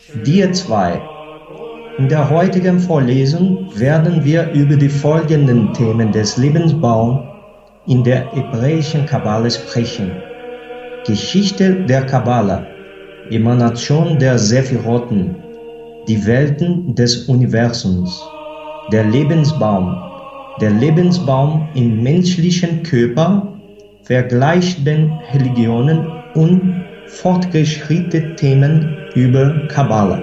Dir 2. In der heutigen Vorlesung werden wir über die folgenden Themen des Lebensbaums in der hebräischen Kabbala sprechen. Geschichte der Kabbala, Emanation der Sephiroten, die Welten des Universums, der Lebensbaum im menschlichen Körper, Vergleich den Religionen und fortgeschrittene Themen über Kabbala.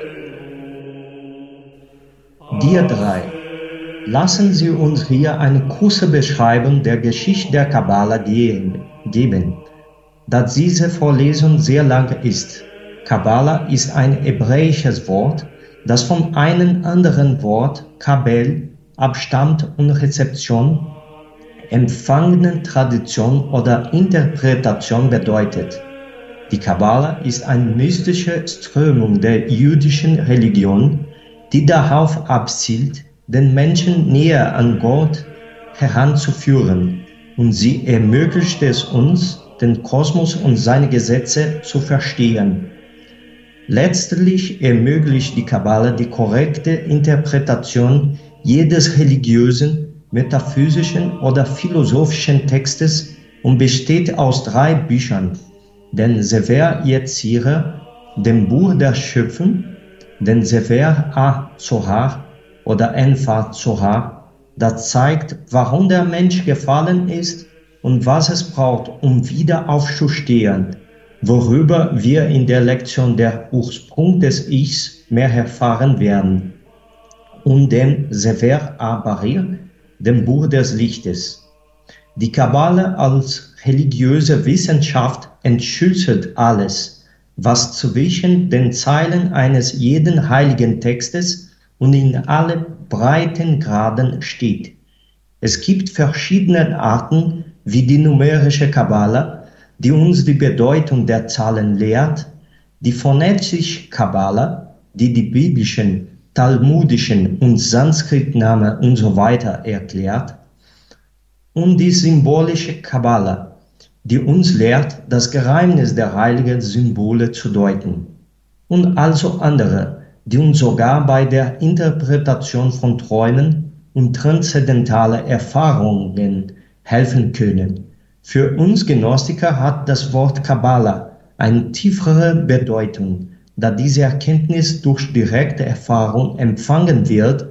Dir 3. Lassen Sie uns hier eine kurze Beschreibung der Geschichte der Kabbala geben, da diese Vorlesung sehr lang ist. Kabbala ist ein hebräisches Wort, das von einem anderen Wort Kabel abstammt und Rezeption, Empfangen, Tradition oder Interpretation bedeutet. Die Kabbala ist eine mystische Strömung der jüdischen Religion, die darauf abzielt, den Menschen näher an Gott heranzuführen, und sie ermöglicht es uns, den Kosmos und seine Gesetze zu verstehen. Letztlich ermöglicht die Kabbala die korrekte Interpretation jedes religiösen, metaphysischen oder philosophischen Textes und besteht aus 3 Büchern, den Sefer Yetzirah, dem Buch der Schöpfung, den Sefer HaZohar oder Enfar Zohar, das zeigt, warum der Mensch gefallen ist und was es braucht, um wieder aufzustehen, worüber wir in der Lektion der Ursprung des Ichs mehr erfahren werden, und dem Sefer HaBarir, dem Buch des Lichtes. Die Kabbala als religiöse Wissenschaft entschlüsselt alles, was zwischen den Zeilen eines jeden heiligen Textes und in alle Breitengraden steht. Es gibt verschiedene Arten wie die numerische Kabbala, die uns die Bedeutung der Zahlen lehrt, die phonetische Kabbala, die die biblischen, talmudischen und Sanskrit-Namen usw. Erklärt, und die symbolische Kabbala, die uns lehrt, das Geheimnis der heiligen Symbole zu deuten, und also andere, die uns sogar bei der Interpretation von Träumen und transzendentalen Erfahrungen helfen können. Für uns Gnostiker hat das Wort Kabbala eine tiefere Bedeutung, da diese Erkenntnis durch direkte Erfahrung empfangen wird.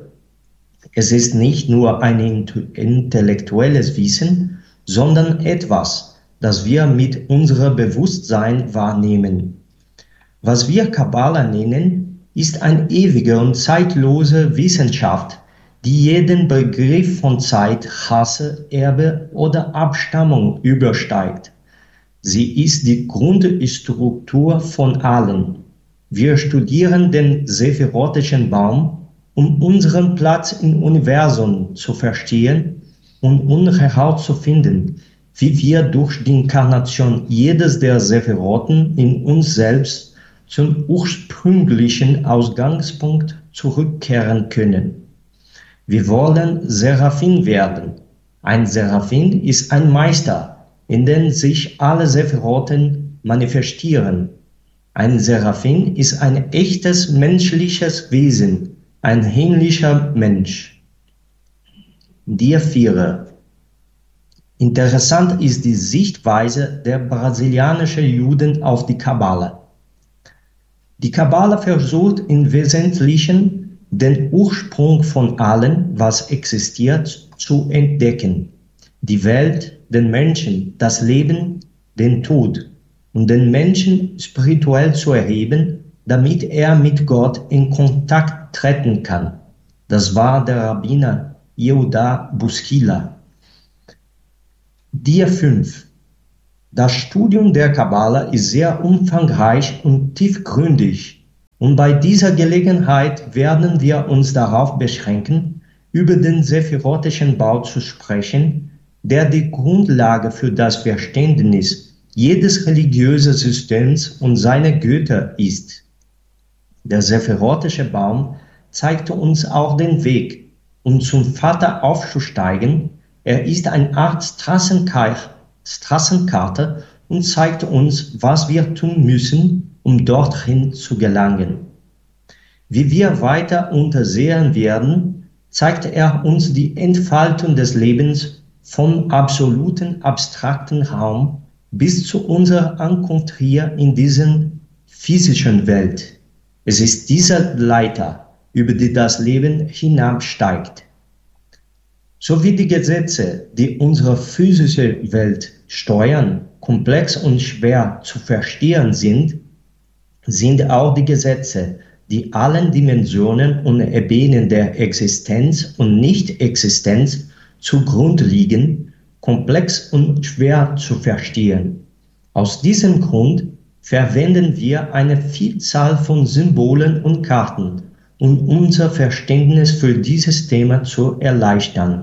Es ist nicht nur ein intellektuelles Wissen, sondern etwas, das wir mit unserem Bewusstsein wahrnehmen. Was wir Kabbala nennen, ist eine ewige und zeitlose Wissenschaft, die jeden Begriff von Zeit, Rasse, Erbe oder Abstammung übersteigt. Sie ist die Grundstruktur von allen. Wir studieren den sephirotischen Baum, um unseren Platz im Universum zu verstehen und herauszufinden, wie wir durch die Inkarnation jedes der Sephiroten in uns selbst zum ursprünglichen Ausgangspunkt zurückkehren können. Wir wollen Seraphim werden. Ein Seraphim ist ein Meister, in dem sich alle Sephiroten manifestieren. Ein Seraphim ist ein echtes menschliches Wesen, ein himmlischer Mensch. Dir 4. Interessant ist die Sichtweise der brasilianischen Juden auf die Kabbala. Die Kabbala versucht im Wesentlichen, den Ursprung von allem, was existiert, zu entdecken. Die Welt, den Menschen, das Leben, den Tod, und den Menschen spirituell zu erheben, damit er mit Gott in Kontakt treten kann. Das war der Rabbiner Yehuda Buskila. Dir 5. Das Studium der Kabbala ist sehr umfangreich und tiefgründig, und bei dieser Gelegenheit werden wir uns darauf beschränken, über den sephirotischen Bau zu sprechen, der die Grundlage für das Verständnis jedes religiösen Systems und seiner Götter ist. Der sephirotische Baum zeigte uns auch den Weg, um zum Vater aufzusteigen. Er ist eine Art Straßenkarte und zeigt uns, was wir tun müssen, um dorthin zu gelangen. Wie wir weiter untersehen werden, zeigt er uns die Entfaltung des Lebens vom absoluten, abstrakten Raum bis zu unserer Ankunft hier in diesen physischen Welt. Es ist diese Leiter, über die das Leben hinabsteigt. So wie die Gesetze, die unsere physische Welt steuern, komplex und schwer zu verstehen sind, sind auch die Gesetze, die allen Dimensionen und Ebenen der Existenz und Nicht-Existenz zugrunde liegen, komplex und schwer zu verstehen. Aus diesem Grund verwenden wir eine Vielzahl von Symbolen und Karten, um unser Verständnis für dieses Thema zu erleichtern.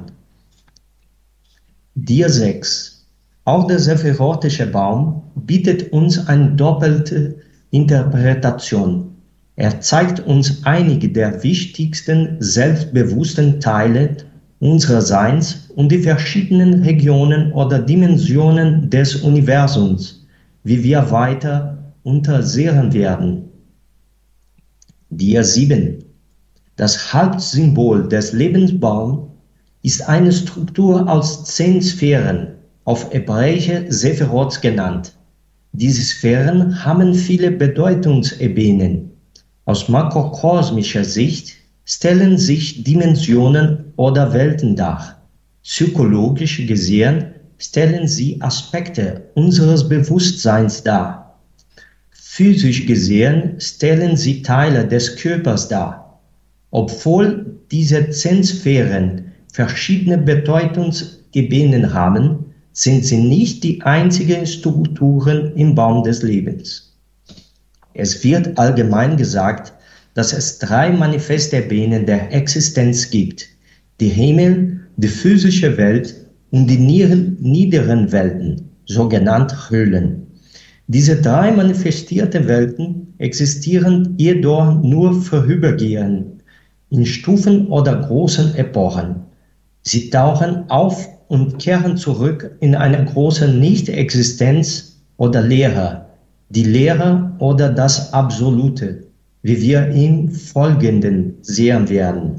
Dia 6. Auch der sephirotische Baum bietet uns eine doppelte Interpretation. Er zeigt uns einige der wichtigsten selbstbewussten Teile unseres Seins und die verschiedenen Regionen oder Dimensionen des Universums, wie wir weiter untersehen werden. Dia 7. Das Hauptsymbol des Lebensbaums ist eine Struktur aus 10 Sphären, auf Hebräisch Sephirot genannt. Diese Sphären haben viele Bedeutungsebenen. Aus makrokosmischer Sicht stellen sich Dimensionen oder Welten dar. Psychologisch gesehen stellen sie Aspekte unseres Bewusstseins dar. Physisch gesehen stellen sie Teile des Körpers dar. Obwohl diese 10 Sphären verschiedene Bedeutungsebenen haben, sind sie nicht die einzigen Strukturen im Baum des Lebens. Es wird allgemein gesagt, dass es 3 Manifestebenen der Existenz gibt: die Himmel, die physische Welt und die niederen Welten, sogenannte Höhlen. Diese 3 manifestierte Welten existieren jedoch nur vorübergehend, in Stufen oder großen Epochen. Sie tauchen auf und kehren zurück in eine große Nicht-Existenz oder Leere, die Leere oder das Absolute, wie wir im Folgenden sehen werden.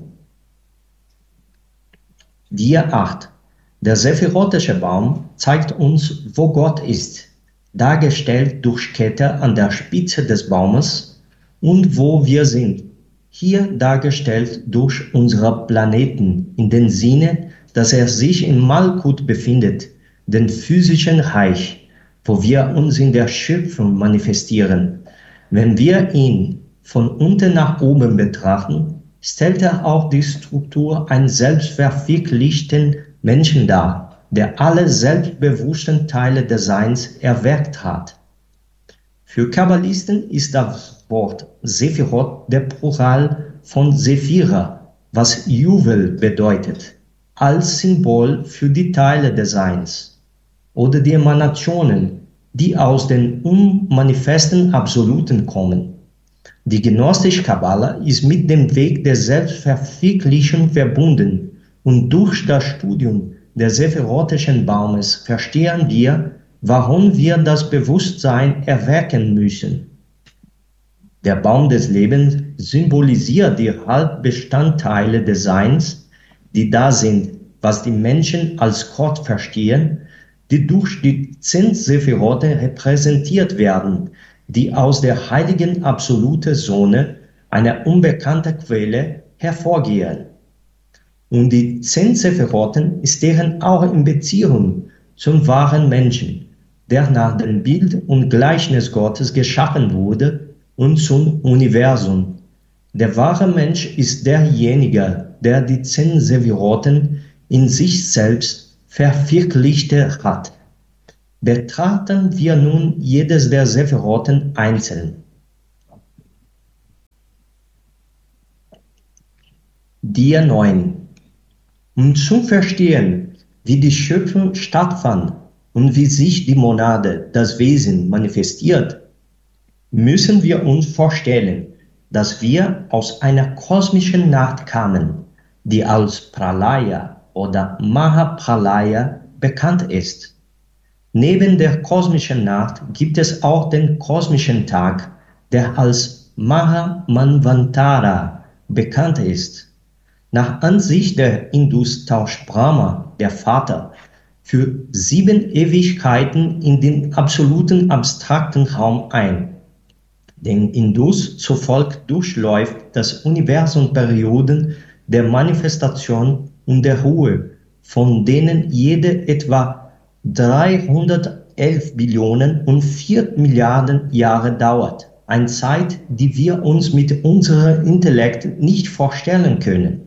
Dia 8. Der sephirotische Baum zeigt uns, wo Gott ist, dargestellt durch Kette an der Spitze des Baumes, und wo wir sind, hier dargestellt durch unsere Planeten, in dem Sinne, dass er sich in Malkut befindet, den physischen Reich, wo wir uns in der Schöpfung manifestieren. Wenn wir ihn von unten nach oben betrachten, stellt er auch die Struktur eines selbstverwirklichten Menschen dar, der alle selbstbewussten Teile des Seins erweckt hat. Für Kabbalisten ist das Wort Sephirot der Plural von Sephira, was Juwel bedeutet, als Symbol für die Teile des Seins oder die Emanationen, die aus den unmanifesten Absoluten kommen. Die gnostische Kabbala ist mit dem Weg der Selbstverwirklichung verbunden, und durch das Studium des sephirotischen Baumes verstehen wir, warum wir das Bewusstsein erwecken müssen. Der Baum des Lebens symbolisiert die Hauptbestandteile des Seins, die da sind, was die Menschen als Gott verstehen, die durch die 10 Sephirote repräsentiert werden, die aus der heiligen absoluten Sonne, einer unbekannten Quelle, hervorgehen. Und die 10 Sephiroten stehen auch in Beziehung zum wahren Menschen, der nach dem Bild und Gleichnis Gottes geschaffen wurde, und zum Universum. Der wahre Mensch ist derjenige, der die 10 Sephiroten in sich selbst verwirklicht hat. Betrachten wir nun jedes der Sephiroten einzeln. Dia 9. Um zu verstehen, wie die Schöpfung stattfand und wie sich die Monade, das Wesen, manifestiert, müssen wir uns vorstellen, dass wir aus einer kosmischen Nacht kamen, die als Pralaya oder Mahapralaya bekannt ist. Neben der kosmischen Nacht gibt es auch den kosmischen Tag, der als Mahamanvantara bekannt ist. Nach Ansicht der Indus tauscht Brahma, der Vater, für 7 Ewigkeiten in den absoluten abstrakten Raum ein. Den Indus zufolge durchläuft das Universum Perioden der Manifestation und der Ruhe, von denen jede etwa 311 Billionen und 4 Milliarden Jahre dauert. Eine Zeit, die wir uns mit unserem Intellekt nicht vorstellen können.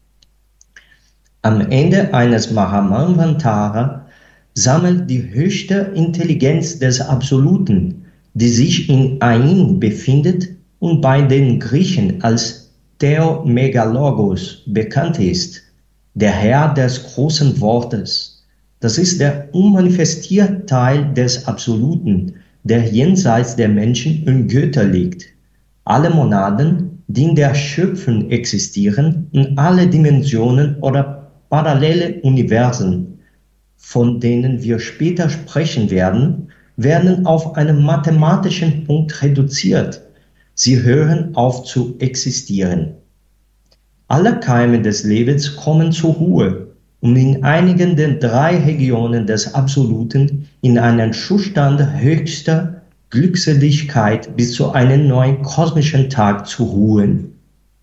Am Ende eines Mahamanvantara sammelt die höchste Intelligenz des Absoluten, die sich in Ain befindet und bei den Griechen als Theomegalogos bekannt ist, der Herr des großen Wortes. Das ist der unmanifestierte Teil des Absoluten, der jenseits der Menschen und Götter liegt. Alle Monaden, die in der Schöpfung existieren, und alle Dimensionen oder parallele Universen, von denen wir später sprechen werden, werden auf einen mathematischen Punkt reduziert. Sie hören auf zu existieren. Alle Keime des Lebens kommen zur Ruhe, um in einigen der 3 Regionen des Absoluten in einen Zustand höchster Glückseligkeit bis zu einem neuen kosmischen Tag zu ruhen.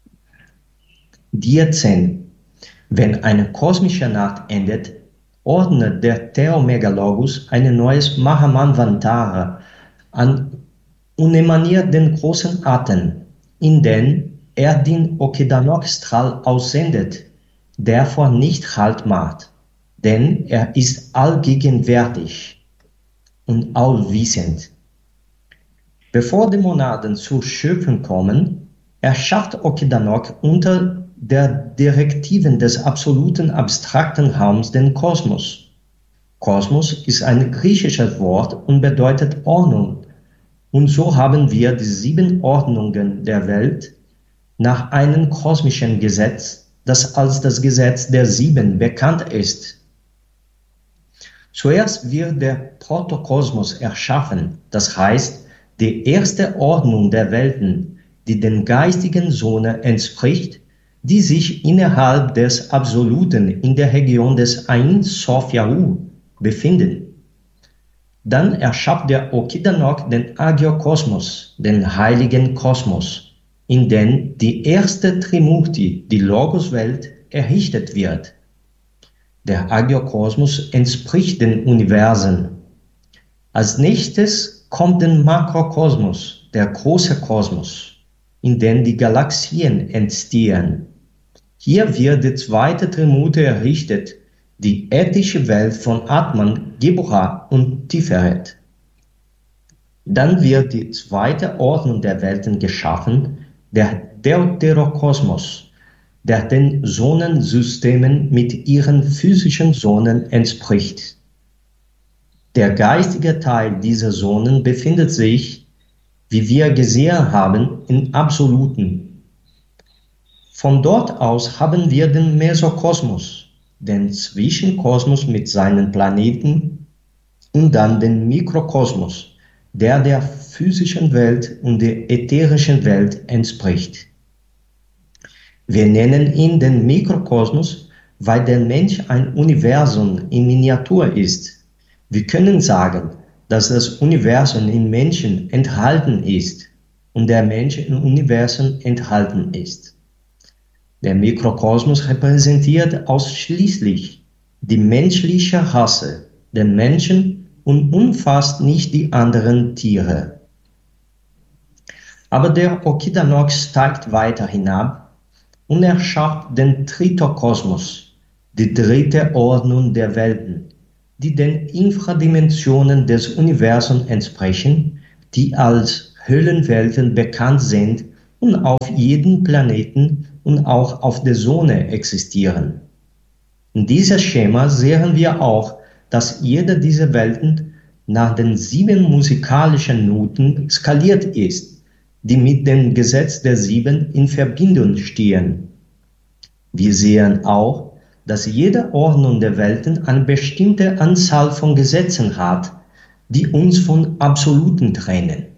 Dia 10. Wenn eine kosmische Nacht endet, ordnet der Theomegalogos ein neues Mahamanvantara an und emaniert den großen Atem, in den er den Okedanok-Strahl aussendet, der vor nicht Halt macht, denn er ist allgegenwärtig und allwissend. Bevor die Monaden zur Schöpfung kommen, erschafft Okedanok unter der Direktiven des absoluten abstrakten Raums den Kosmos. Kosmos ist ein griechisches Wort und bedeutet Ordnung. Und so haben wir die 7 Ordnungen der Welt nach einem kosmischen Gesetz, das als das Gesetz der 7 bekannt ist. Zuerst wird der Protokosmos erschaffen, das heißt, die erste Ordnung der Welten, die den geistigen Sonne entspricht, die sich innerhalb des Absoluten in der Region des Ein Sof Yahu befinden. Dann erschafft der Okedanok den Agiokosmos, den heiligen Kosmos, in dem die erste Trimurti, die Logoswelt, errichtet wird. Der Agiokosmos entspricht den Universen. Als nächstes kommt der Makrokosmos, der große Kosmos, in dem die Galaxien entstehen. Hier wird die zweite Trimurti errichtet, die ethische Welt von Atman, Geburah und Tiferet. Dann wird die zweite Ordnung der Welten geschaffen, der Deuterokosmos, der den Sonnensystemen mit ihren physischen Sonnen entspricht. Der geistige Teil dieser Sonnen befindet sich, wie wir gesehen haben, im Absoluten. Von dort aus haben wir den Mesokosmos, den Zwischenkosmos mit seinen Planeten, und dann den Mikrokosmos, der physischen Welt und der ätherischen Welt entspricht. Wir nennen ihn den Mikrokosmos, weil der Mensch ein Universum in Miniatur ist. Wir können sagen, dass das Universum im Menschen enthalten ist und der Mensch im Universum enthalten ist. Der Mikrokosmos repräsentiert ausschließlich die menschliche Rasse, den Menschen, und umfasst nicht die anderen Tiere. Aber der Okedanok steigt weiter hinab und erschafft den Tritokosmos, die dritte Ordnung der Welten, die den Infradimensionen des Universums entsprechen, die als Höhlenwelten bekannt sind und auf jedem Planeten und auch auf der Sonne existieren. In diesem Schema sehen wir auch, dass jede dieser Welten nach den 7 musikalischen Noten skaliert ist, die mit dem Gesetz der 7 in Verbindung stehen. Wir sehen auch, dass jede Ordnung der Welten eine bestimmte Anzahl von Gesetzen hat, die uns von Absoluten trennen.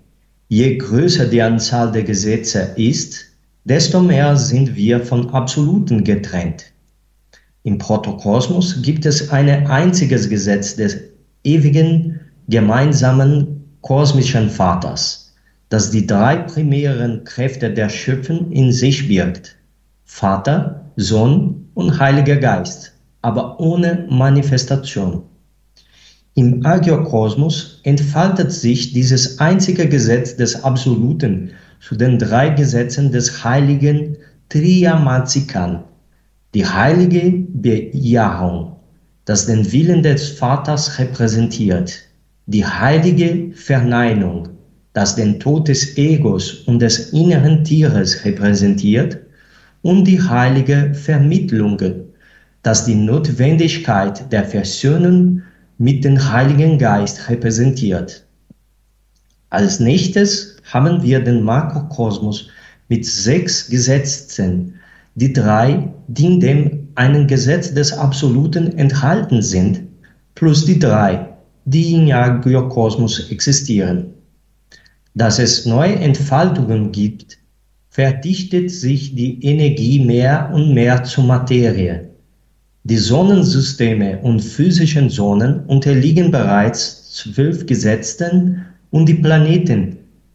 Je größer die Anzahl der Gesetze ist, desto mehr sind wir von Absoluten getrennt. Im Protokosmos gibt es ein einziges Gesetz des ewigen, gemeinsamen kosmischen Vaters, das die drei primären Kräfte der Schöpfung in sich birgt: Vater, Sohn und Heiliger Geist, aber ohne Manifestation. Im Agiokosmos entfaltet sich dieses einzige Gesetz des Absoluten zu den drei Gesetzen des heiligen Triamazikan. Die heilige Bejahung, das den Willen des Vaters repräsentiert, die heilige Verneinung, das den Tod des Egos und des inneren Tieres repräsentiert, und die heilige Vermittlung, das die Notwendigkeit der Versöhnung mit dem Heiligen Geist repräsentiert. Als nächstes haben wir den Makrokosmos mit 6 Gesetzen, die 3, die in dem einen Gesetz des Absoluten enthalten sind, plus die 3, die im Agiokosmos existieren. Dass es neue Entfaltungen gibt, verdichtet sich die Energie mehr und mehr zur Materie. Die Sonnensysteme und physischen Zonen unterliegen bereits 12 Gesetzen und die Planeten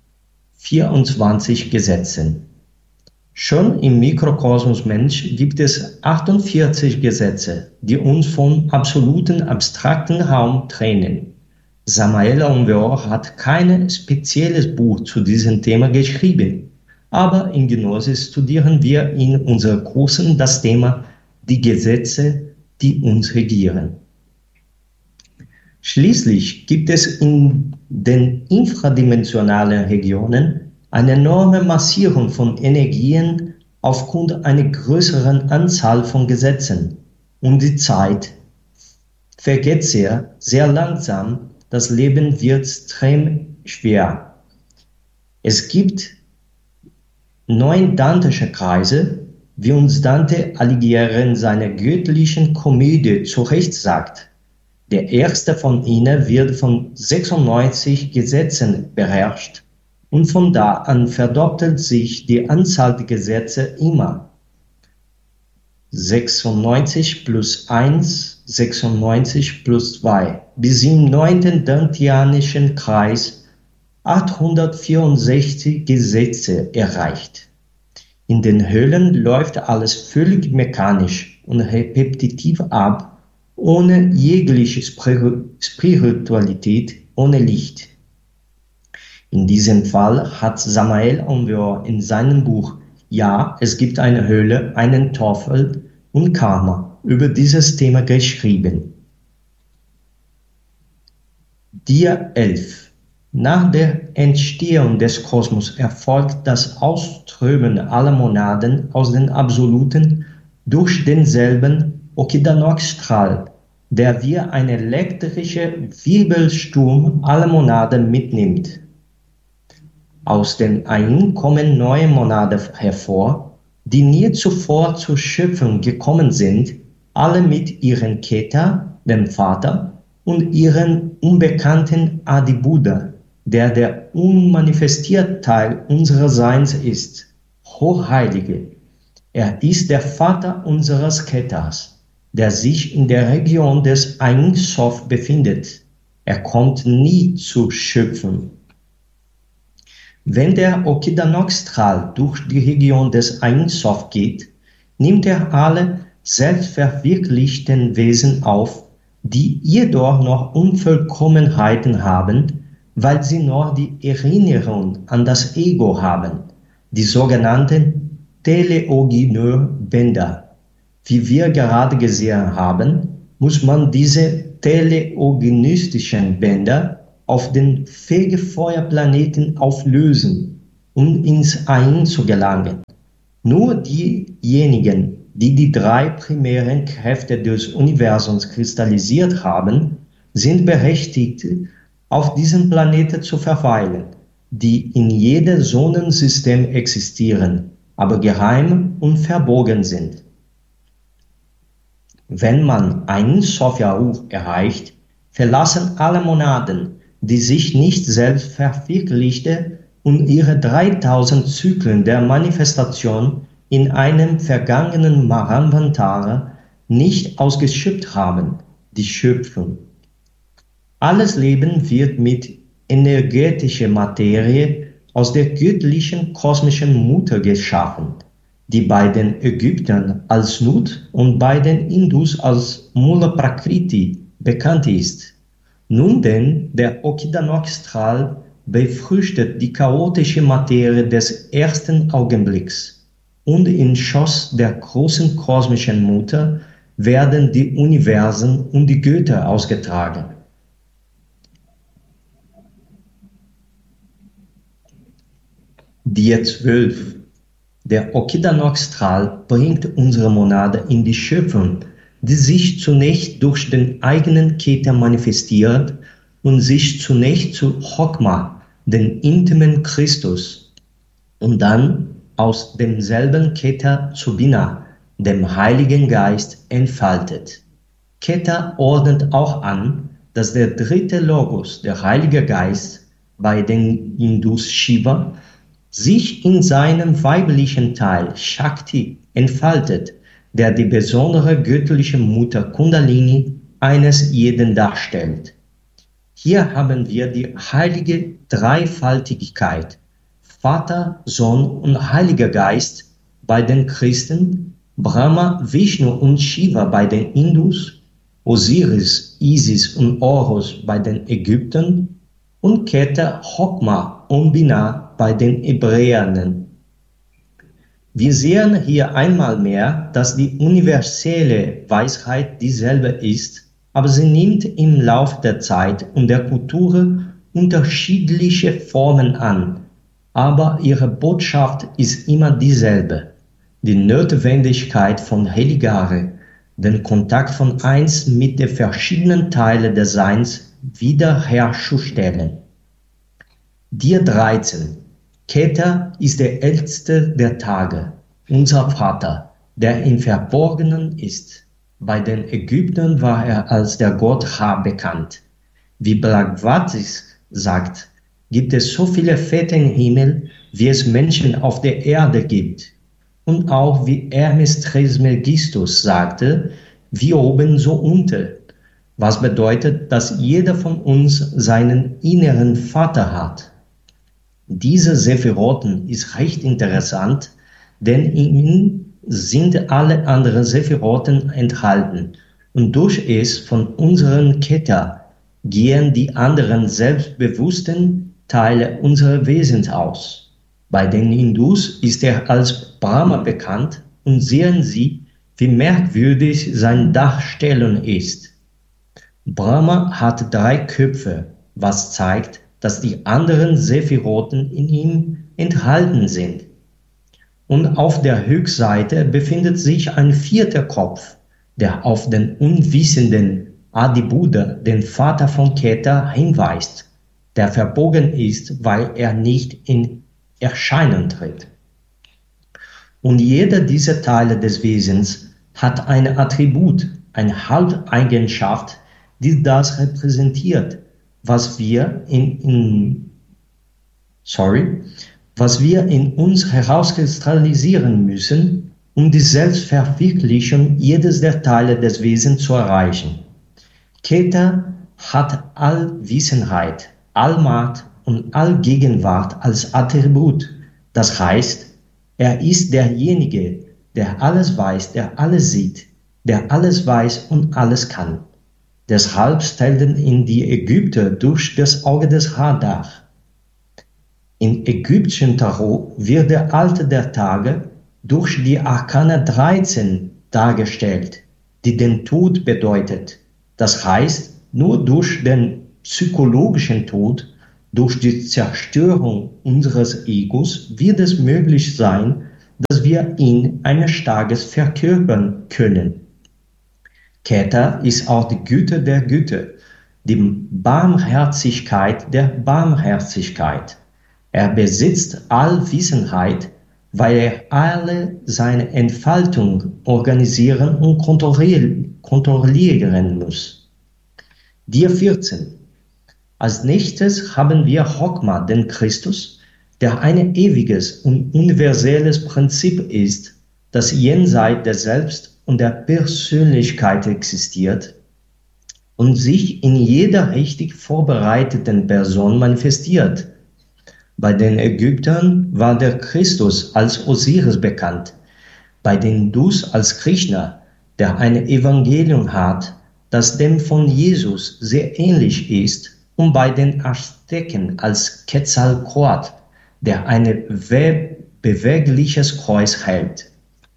24 Gesetzen. Schon im Mikrokosmos Mensch gibt es 48 Gesetze, die uns vom absoluten abstrakten Raum trennen. Samael Aumveor hat kein spezielles Buch zu diesem Thema geschrieben, aber in Gnosis studieren wir in unseren Kursen das Thema die Gesetze, die uns regieren. Schließlich gibt es in den infradimensionalen Regionen eine enorme Massierung von Energien aufgrund einer größeren Anzahl von Gesetzen. Und die Zeit vergeht sehr, sehr langsam, das Leben wird extrem schwer. Es gibt 9 dantische Kreise, wie uns Dante Alighieri in seiner göttlichen Komödie zu Recht sagt. Der erste von ihnen wird von 96 Gesetzen beherrscht und von da an verdoppelt sich die Anzahl der Gesetze immer. 96 plus 1, 96 plus 2, bis im 9. Dantianischen Kreis 864 Gesetze erreicht. In den Höhlen läuft alles völlig mechanisch und repetitiv ab, ohne jegliche Spiritualität, ohne Licht. In diesem Fall hat Samael Aumveor in seinem Buch Ja, es gibt eine Höhle, einen Teufel und Karma über dieses Thema geschrieben. Dia 11. Nach der Entstehung des Kosmos erfolgt das Ausströmen aller Monaden aus den Absoluten durch denselben Okidanock-Strahl, der wie ein elektrischer Wirbelsturm alle Monaden mitnimmt. Aus den Ein kommen neue Monaden hervor, die nie zuvor zur Schöpfung gekommen sind, alle mit ihren Keta, dem Vater, und ihren unbekannten Adi-Buddha, der unmanifestierte Teil unseres Seins ist. Hochheilige, er ist der Vater unseres Ketas, der sich in der Region des Ein Sof befindet. Er kommt nie zu schöpfen. Wenn der Okidanock-Strahl durch die Region des Ein Sof geht, nimmt er alle selbstverwirklichten Wesen auf, die jedoch noch Unvollkommenheiten haben, weil sie noch die Erinnerung an das Ego haben, die sogenannten Teleogineur-Bänder. Wie wir gerade gesehen haben, muss man diese teleogenistischen Bänder auf den Fegefeuerplaneten auflösen, um ins Ein zu gelangen. Nur diejenigen, die die 3 primären Kräfte des Universums kristallisiert haben, sind berechtigt, auf diesem Planeten zu verweilen, die in jedem Sonnensystem existieren, aber geheim und verborgen sind. Wenn man einen Sophia-Ruf erreicht, verlassen alle Monaden, die sich nicht selbst verwirklichte und ihre 3000 Zyklen der Manifestation in einem vergangenen Mahamvantara nicht ausgeschöpft haben, die Schöpfung. Alles Leben wird mit energetischer Materie aus der göttlichen kosmischen Mutter geschaffen, die bei den Ägyptern als Nut und bei den Indus als Mula Prakriti bekannt ist. Nun denn, der Okinawa-Strahl befruchtet die chaotische Materie des ersten Augenblicks und im Schoß der großen kosmischen Mutter werden die Universen und die Götter ausgetragen. Die 12. Der Okinawa-Strahl bringt unsere Monade in die Schöpfung, die sich zunächst durch den eigenen Keter manifestiert und sich zunächst zu Chokma, den intimen Christus, und dann aus demselben Keter zu Binah, dem Heiligen Geist, entfaltet. Keter ordnet auch an, dass der dritte Logos, der Heilige Geist, bei den Hindus Shiva, sich in seinem weiblichen Teil Shakti entfaltet, der die besondere göttliche Mutter Kundalini eines jeden darstellt. Hier haben wir die heilige Dreifaltigkeit, Vater, Sohn und Heiliger Geist bei den Christen, Brahma, Vishnu und Shiva bei den Hindus, Osiris, Isis und Horus bei den Ägyptern und Keter, Chokma und Binah bei den Hebräern. Wir sehen hier einmal mehr, dass die universelle Weisheit dieselbe ist, aber sie nimmt im Lauf der Zeit und der Kultur unterschiedliche Formen an, aber ihre Botschaft ist immer dieselbe: die Notwendigkeit von Heligare, den Kontakt von eins mit den verschiedenen Teilen des Seins wiederherzustellen. Dir 13. Keter ist der älteste der Tage, unser Vater, der im Verborgenen ist. Bei den Ägyptern war er als der Gott Ra bekannt. Wie Bhagavatis sagt, gibt es so viele Väter im Himmel, wie es Menschen auf der Erde gibt. Und auch wie Hermes Trismegistus sagte, wie oben so unten, was bedeutet, dass jeder von uns seinen inneren Vater hat. Diese Sephiroten ist recht interessant, denn in ihnen sind alle anderen Sephiroten enthalten und durch es von unseren Keter gehen die anderen selbstbewussten Teile unseres Wesens aus. Bei den Hindus ist er als Brahma bekannt und sehen Sie, wie merkwürdig seine Darstellung ist. Brahma hat 3 Köpfe, was zeigt, dass die anderen Sephiroten in ihm enthalten sind. Und auf der Rückseite befindet sich ein 4. Kopf, der auf den unwissenden Adi-Buddha, den Vater von Keter, hinweist, der verbogen ist, weil er nicht in Erscheinung tritt. Und jeder dieser Teile des Wesens hat ein Attribut, eine Haupteigenschaft, die das repräsentiert, was wir in uns herauskristallisieren müssen, um die Selbstverwirklichung jedes der Teile des Wesens zu erreichen. Keter hat Allwissenheit, Allmacht und Allgegenwart als Attribut. Das heißt, er ist derjenige, der alles weiß, der alles sieht, der alles weiß und alles kann. Deshalb stellten ihn die Ägypter durch das Auge des Ra dar. Im ägyptischen Tarot wird der Alte der Tage durch die Arkana 13 dargestellt, die den Tod bedeutet. Das heißt, nur durch den psychologischen Tod, durch die Zerstörung unseres Egos wird es möglich sein, dass wir ihn eines Tages verkörpern können. Keter ist auch die Güte der Güte, die Barmherzigkeit der Barmherzigkeit. Er besitzt Allwissenheit, weil er alle seine Entfaltung organisieren und kontrollieren muss. Dir 14. Als nächstes haben wir Chokma, den Christus, der ein ewiges und universelles Prinzip ist, das jenseits der Selbst und der Persönlichkeit existiert und sich in jeder richtig vorbereiteten Person manifestiert. Bei den Ägyptern war der Christus als Osiris bekannt, bei den Hindus als Krishna, der ein Evangelium hat, das dem von Jesus sehr ähnlich ist, und bei den Azteken als Quetzalcoatl, der ein bewegliches Kreuz hält.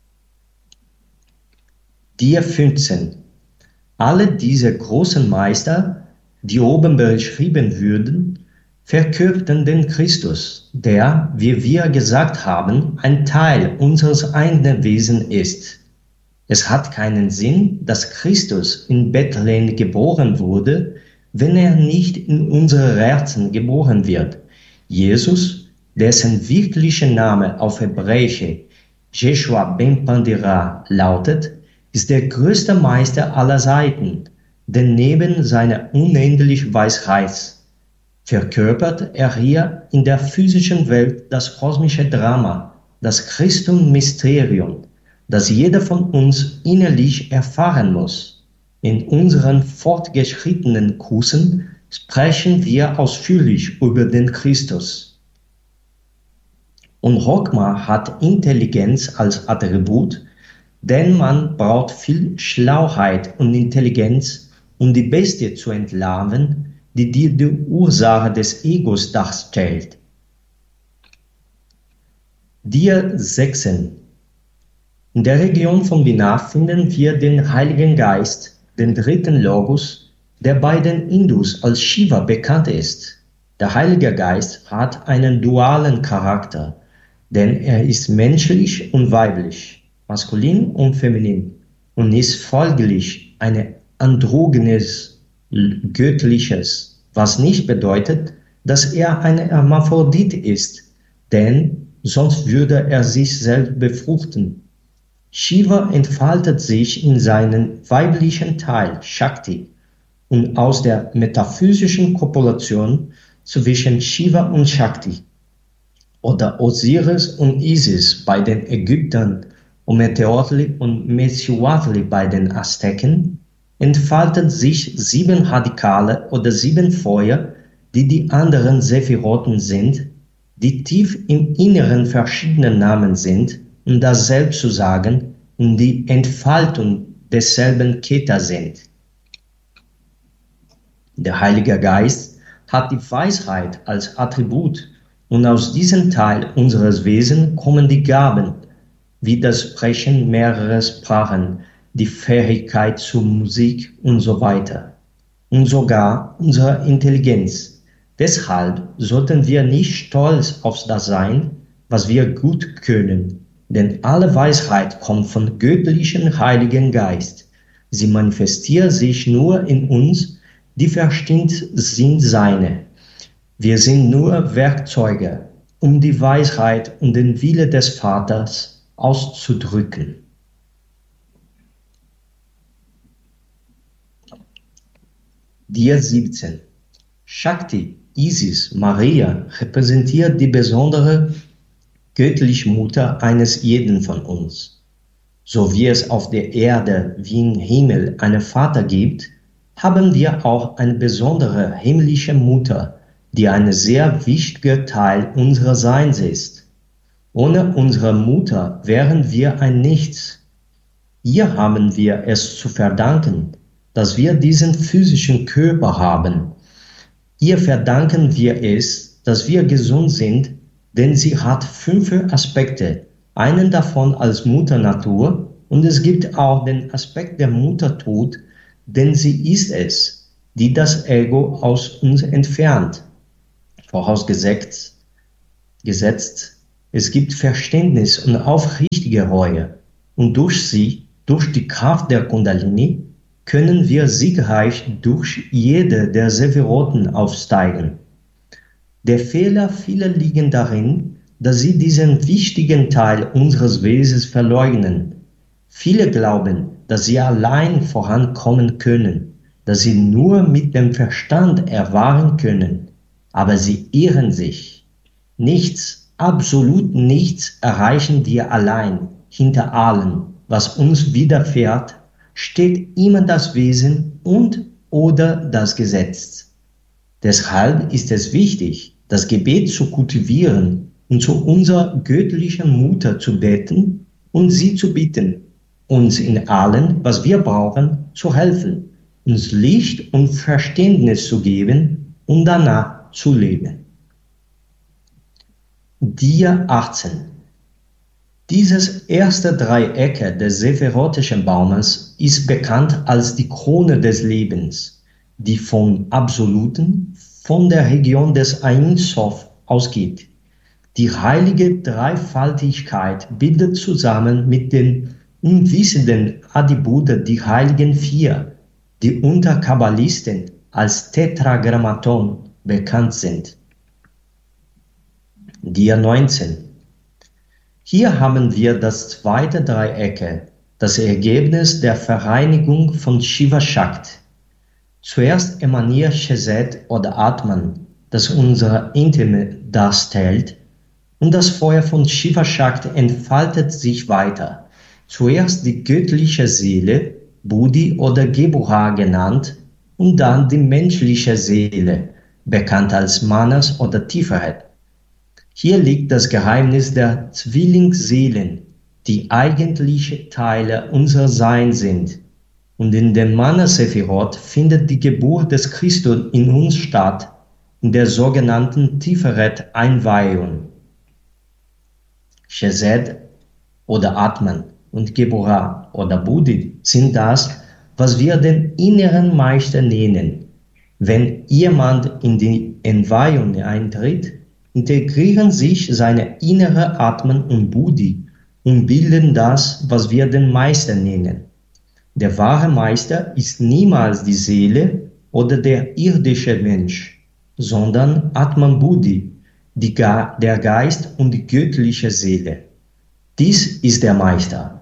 Dia 15. Alle diese großen Meister, die oben beschrieben würden, verkörperten den Christus, der, wie wir gesagt haben, ein Teil unseres eigenen Wesens ist. Es hat keinen Sinn, dass Christus in Bethlehem geboren wurde, wenn er nicht in unsere Herzen geboren wird. Jesus, dessen wirklicher Name auf Hebräisch Jeshua ben Pandira lautet, ist der größte Meister aller Zeiten, denn neben seiner unendlichen Weisheit verkörpert er hier in der physischen Welt das kosmische Drama, das Christum-Mysterium, das jeder von uns innerlich erfahren muss. In unseren fortgeschrittenen Kursen sprechen wir ausführlich über den Christus. Und Rockma hat Intelligenz als Attribut, denn man braucht viel Schlauheit und Intelligenz, um die Bestie zu entlarven, die die Ursache des Egos darstellt. Dia 16. In der Region von Binah finden wir den Heiligen Geist, den dritten Logos, der bei den Hindus als Shiva bekannt ist. Der Heilige Geist hat einen dualen Charakter, denn er ist menschlich und weiblich, maskulin und feminin, und ist folglich ein androgynes Göttliches, was nicht bedeutet, dass er ein Hermaphrodit ist, denn sonst würde er sich selbst befruchten. Shiva entfaltet sich in seinen weiblichen Teil, Shakti, und aus der metaphysischen Kopulation zwischen Shiva und Shakti oder Osiris und Isis bei den Ägyptern und Meteotli und Mecihuatli bei den Azteken entfalten sich 7 Radikale oder 7 Feuer, die die anderen Sephiroten sind, die tief im Inneren verschiedene Namen sind, um dasselbe zu sagen, und die Entfaltung desselben Keta sind. Der Heilige Geist hat die Weisheit als Attribut, und aus diesem Teil unseres Wesens kommen die Gaben, wie das Sprechen mehrerer Sprachen, die Fähigkeit zur Musik und so weiter. Und sogar unsere Intelligenz. Deshalb sollten wir nicht stolz auf das sein, was wir gut können, denn alle Weisheit kommt vom göttlichen Heiligen Geist. Sie manifestiert sich nur in uns, die verstimmt sind seine. Wir sind nur Werkzeuge, um die Weisheit und den Wille des Vaters auszudrücken. Dia 17. Shakti, Isis, Maria repräsentiert die besondere göttliche Mutter eines jeden von uns. So wie es auf der Erde wie im Himmel einen Vater gibt, haben wir auch eine besondere himmlische Mutter, die ein sehr wichtiger Teil unseres Seins ist. Ohne unsere Mutter wären wir ein Nichts. Ihr haben wir es zu verdanken, dass wir diesen physischen Körper haben. Ihr verdanken wir es, dass wir gesund sind, denn sie hat 5 Aspekte, einen davon als Mutter Natur, und es gibt auch den Aspekt der Mutter Tod, denn sie ist es, die das Ego aus uns entfernt. Vorausgesetzt, es gibt Verständnis und aufrichtige Reue, und durch sie, durch die Kraft der Kundalini, können wir siegreich durch jede der Sephiroten aufsteigen. Der Fehler vieler liegt darin, dass sie diesen wichtigen Teil unseres Wesens verleugnen. Viele glauben, dass sie allein vorankommen können, dass sie nur mit dem Verstand erfahren können, aber sie irren sich. Nichts, absolut nichts erreichen wir allein. Hinter allem, was uns widerfährt, steht immer das Wesen und oder das Gesetz. Deshalb ist es wichtig, das Gebet zu kultivieren und zu unserer göttlichen Mutter zu beten und sie zu bitten, uns in allem, was wir brauchen, zu helfen, uns Licht und Verständnis zu geben und danach zu leben. Dia 18. Dieses erste Dreiecke des sephirotischen Baumes ist bekannt als die Krone des Lebens, die vom Absoluten, von der Region des Ein Sof ausgeht. Die heilige Dreifaltigkeit bildet zusammen mit den unwissenden Adibuddha die heiligen Vier, die unter Kabbalisten als Tetragrammaton bekannt sind. Dia 19. Hier haben wir das zweite Dreiecke, das Ergebnis der Vereinigung von Shiva Shakti. Zuerst emaniert Chesed oder Atman, das unsere Intime darstellt, und das Feuer von Shiva Shakti entfaltet sich weiter. Zuerst die göttliche Seele, Buddhi oder Geburah genannt, und dann die menschliche Seele, bekannt als Manas oder Tiferet. Hier liegt das Geheimnis der Zwillingsseelen, die eigentliche Teile unser Sein sind. Und in dem Mana-Sephirot findet die Geburt des Christus in uns statt, in der sogenannten Tiferet-Einweihung. Chesed oder Atman und Geburah oder Buddhi sind das, was wir den inneren Meister nennen. Wenn jemand in die Entweihung eintritt, integrieren sich seine innere Atman und Buddhi und bilden das, was wir den Meister nennen. Der wahre Meister ist niemals die Seele oder der irdische Mensch, sondern Atman Buddhi, der Geist und die göttliche Seele. Dies ist der Meister.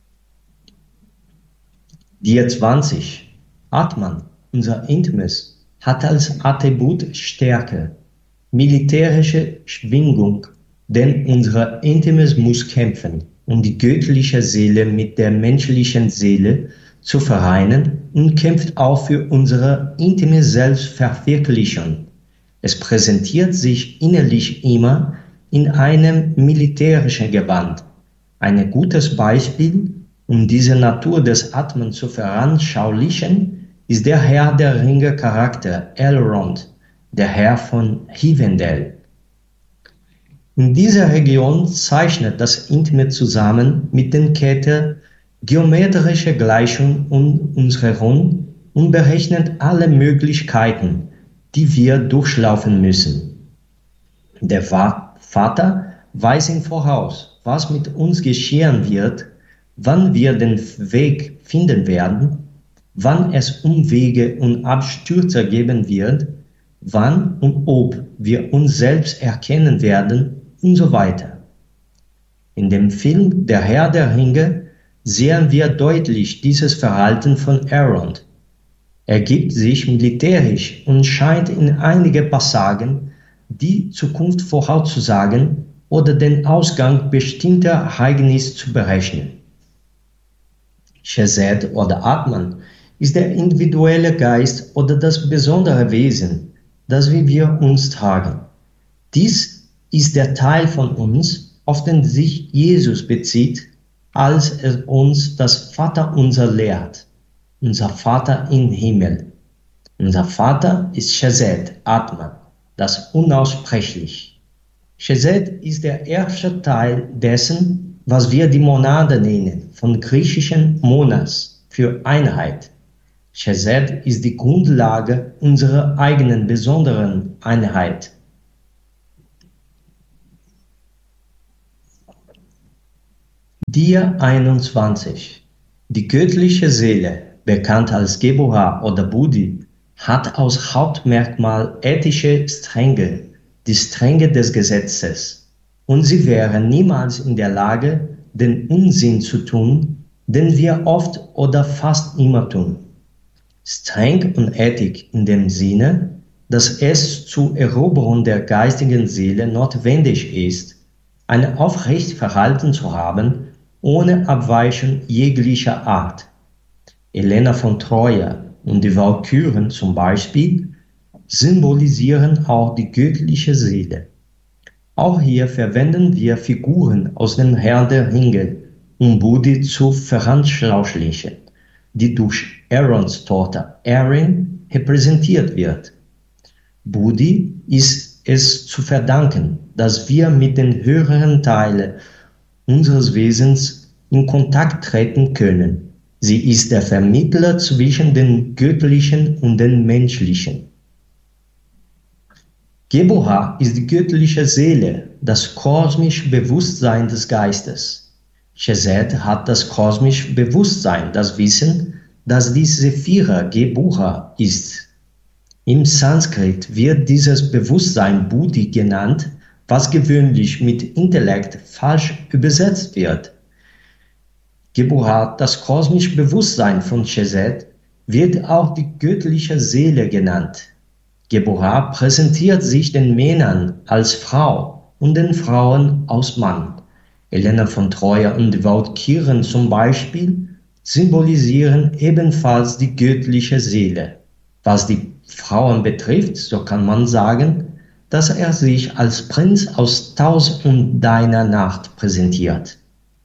Dia 20. Atman, unser Intimes, hat als Attribut Stärke, militärische Schwingung, denn unser Intimes muss kämpfen, um die göttliche Seele mit der menschlichen Seele zu vereinen und kämpft auch für unsere intime Selbstverwirklichung. Es präsentiert sich innerlich immer in einem militärischen Gewand. Ein gutes Beispiel, um diese Natur des Atmen zu veranschaulichen, ist der Herr der Ringe Charakter Elrond, der Herr von Rivendell. In dieser Region zeichnet das Intime zusammen mit den Ketten geometrische Gleichung um uns herum und berechnet alle Möglichkeiten, die wir durchlaufen müssen. Der Vater weiß im Voraus, was mit uns geschehen wird, wann wir den Weg finden werden, wann es Umwege und Abstürze geben wird, wann und ob wir uns selbst erkennen werden und so weiter. In dem Film Der Herr der Ringe sehen wir deutlich dieses Verhalten von Elrond. Er gibt sich militärisch und scheint in einige Passagen die Zukunft vorauszusagen oder den Ausgang bestimmter Ereignisse zu berechnen. Chesed oder Atman ist der individuelle Geist oder das besondere Wesen, das wir uns tragen. Dies ist der Teil von uns, auf den sich Jesus bezieht, als er uns das Vaterunser lehrt. Unser Vater im Himmel. Unser Vater ist Chesed, Atman, das Unaussprechlich. Chesed ist der erste Teil dessen, was wir die Monade nennen, von griechischen Monas, für Einheit. Chesed ist die Grundlage unserer eigenen besonderen Einheit. Dia 21. Die göttliche Seele, bekannt als Geburah oder Buddhi, hat als Hauptmerkmal ethische Strenge, die Strenge des Gesetzes, und sie wäre niemals in der Lage, den Unsinn zu tun, den wir oft oder fast immer tun. Streng und Ethik in dem Sinne, dass es zur Eroberung der geistigen Seele notwendig ist, ein aufrecht Verhalten zu haben, ohne Abweichung jeglicher Art. Helena von Troja und die Walküren zum Beispiel symbolisieren auch die göttliche Seele. Auch hier verwenden wir Figuren aus dem Herrn der Ringe, um Budi zu veranschaulichen, die durch Aarons Tochter Erin repräsentiert wird. Budi ist es zu verdanken, dass wir mit den höheren Teilen unseres Wesens in Kontakt treten können. Sie ist der Vermittler zwischen dem Göttlichen und dem Menschlichen. Geburah ist die göttliche Seele, das kosmische Bewusstsein des Geistes. Chesed hat das kosmische Bewusstsein, das Wissen, dass die Sephira Geburah ist. Im Sanskrit wird dieses Bewusstsein Buddhi genannt, was gewöhnlich mit Intellekt falsch übersetzt wird. Geburah, das kosmische Bewusstsein von Chesed, wird auch die göttliche Seele genannt. Geburah präsentiert sich den Männern als Frau und den Frauen als Mann. Helena von Troja und die Walküren zum Beispiel symbolisieren ebenfalls die göttliche Seele. Was die Frauen betrifft, so kann man sagen, dass er sich als Prinz aus Taus und Deiner Nacht präsentiert.